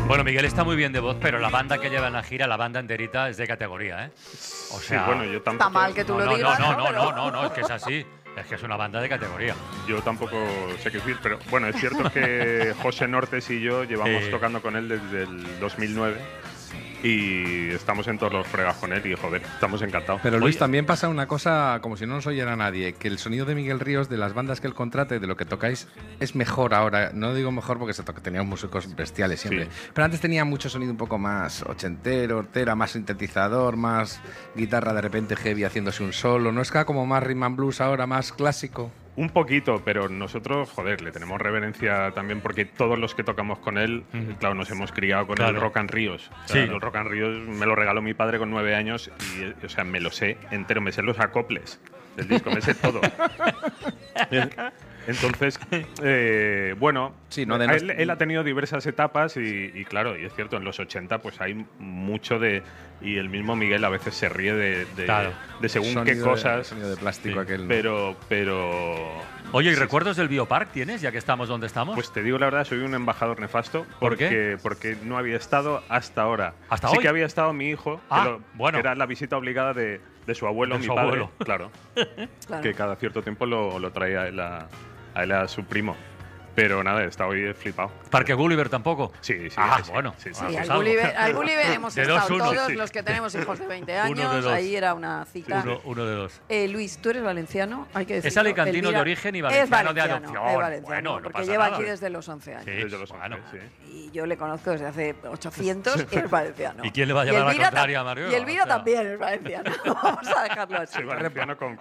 Bueno, Miguel está muy bien de voz, pero la banda que lleva en la gira, la banda enterita, es de categoría, ¿eh? O sea, Sí, bueno, yo tampoco... Está mal que tú lo digas. No, es que es así. Es que es una banda de categoría. Yo tampoco sé qué decir, pero bueno, es cierto que José Nortes y yo llevamos tocando con él desde el 2009 y estamos en todos los fregas con él y, joder, estamos encantados. Pero Luis, también pasa una cosa, como si no nos oyera nadie, que el sonido de Miguel Ríos, de las bandas que él contrate, de lo que tocáis, es mejor ahora. No digo mejor porque tenía músicos bestiales siempre, pero antes tenía mucho sonido un poco más ochentero, hortera, más sintetizador, más guitarra de repente heavy haciéndose un solo. ¿No es como más rhythm and blues ahora, más clásico? Un poquito, pero nosotros, joder, le tenemos reverencia también porque todos los que tocamos con él, claro, nos hemos criado con el Rock and Ríos. Sí. El Rock and Ríos me lo regaló mi padre con 9 años y, o sea, me lo sé entero, me sé los acoples del disco, me sé todo. Entonces, bueno, sí, no él ha tenido diversas etapas y claro, y es cierto, en los 80 pues hay mucho de... Y el mismo Miguel a veces se ríe de según qué cosas. Sonido de plástico aquel. Pero... Oye, ¿y recuerdos del Biopark tienes, ya que estamos donde estamos? Pues te digo la verdad, soy un embajador nefasto. ¿Por qué? Porque no había estado hasta ahora. ¿Hasta sí hoy? que había estado mi hijo, que era la visita obligada de su abuelo, mi padre. Claro. Que cada cierto tiempo lo traía a él a su primo. Pero nada, está hoy flipado. ¿Parque Gulliver tampoco? Sí. Bueno. Sí, al Gulliver hemos estado todos los que tenemos hijos de 20 años. Ahí era una cita. Uno de dos. Luis, ¿tú eres valenciano? Hay que decirlo. Es alicantino de origen y valenciano de adopción. Es valenciano, bueno, no porque pasa lleva nada. aquí desde los 11 años. Sí, desde los 11, sí. Y yo le conozco desde hace 800 y es valenciano. ¿Y quién le va a llevar la contraria a Mario? Y Elvira también es valenciano. Vamos a dejarlo así. Soy valenciano con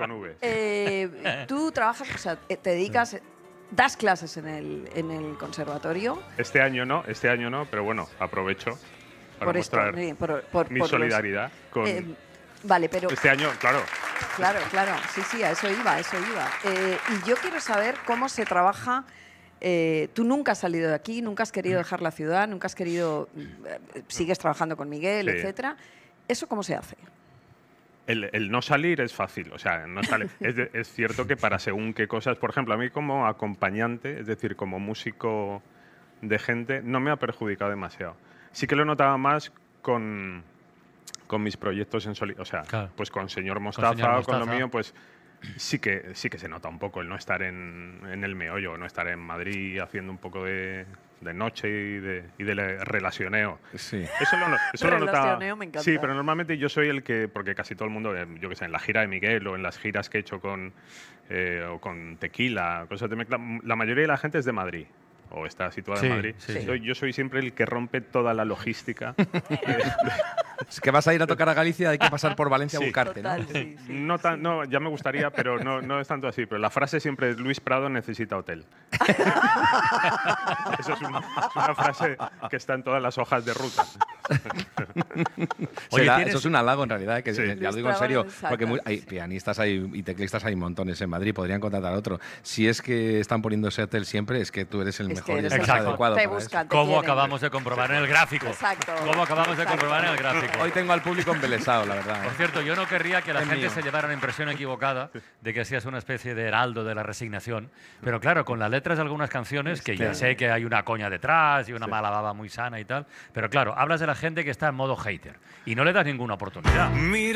V. Tú trabajas, o sea, te dedicas... ¿Das clases en el conservatorio? Este año no, pero bueno, aprovecho para mostrar mi solidaridad con... Vale, pero... Este año, claro. Claro, sí, a eso iba. Y yo quiero saber cómo se trabaja... tú nunca has salido de aquí, nunca has querido dejar la ciudad, nunca has querido... sigues trabajando con Miguel, etcétera. ¿Eso cómo se hace? El no salir es fácil, o sea, no sale. Es cierto que para según qué cosas, por ejemplo, a mí como acompañante, es decir, como músico de gente, no me ha perjudicado demasiado. Sí que lo notaba más con mis proyectos en solitario, o sea, claro, pues con Señor Mostaza o con lo mío, pues sí que se nota un poco el no estar en el meollo, no estar en Madrid haciendo un poco de noche y de relacioneo. Sí. Eso lo notaba. Me encanta. Sí, pero normalmente yo soy el que, porque casi todo el mundo, yo que sé, en la gira de Miguel o en las giras que he hecho con Tequila, cosas de mezcla, la mayoría de la gente es de Madrid. O está situada en Madrid. Yo soy siempre el que rompe toda la logística. Es que vas a ir a tocar a Galicia, hay que pasar por Valencia a buscarte, total, ¿no? No, ya me gustaría, pero no es tanto así. Pero la frase siempre es: Luis Prado necesita hotel. Eso es una frase que está en todas las hojas de ruta. Oye, eso es un halago en realidad, que ya lo digo en serio, porque hay pianistas y teclistas hay montones en Madrid, podrían contratar a otro. Si es que están poniendo ese hotel siempre, es que tú eres el mejor y el más adecuado para eso. Como acabamos de comprobar en el gráfico. Exacto. Como acabamos de comprobar en el gráfico. Hoy tengo al público embelesado, la verdad. Por cierto, yo no querría que la gente se llevara una impresión equivocada de que seas una especie de heraldo de la resignación, pero claro, con las letras de algunas canciones, que ya sé que hay una coña detrás y una mala baba muy sana y tal, pero claro, hablas de la gente que está en modo hater y no le das ninguna oportunidad.